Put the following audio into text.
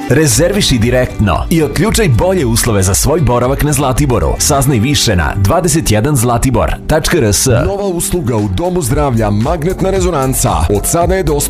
Rezerviši direktno i otključaj bolje uslove za svoj boravak na Zlatiboru. Saznaj više na 21zlatibor.rs. Nova usluga u Domu zdravlja Magnetna rezonanca. Od sada je dostupna